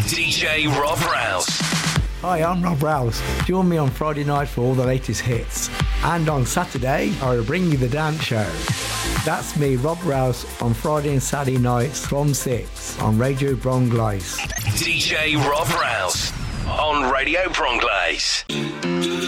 DJ Rob Rouse. Hi, I'm Rob Rouse. Join me on Friday night for all the latest hits. And on Saturday, I will bring you the dance show. That's me, Rob Rouse, on Friday and Saturday nights from 6 on Radio Bronglaise. DJ Rob Rouse on Radio Bronglaise.